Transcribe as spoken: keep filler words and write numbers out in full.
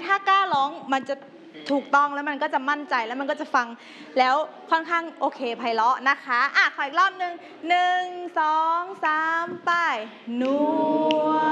ถ้ากล้าร้องมันจะถูกต้องแล้วมันก็จะมั่นใจแล้วมันก็จะฟังแล้วค่อนข้างโอเคไพเราะนะคะอ่ะขออีกรอบหนึ่งหนึ่งสองสามไปนว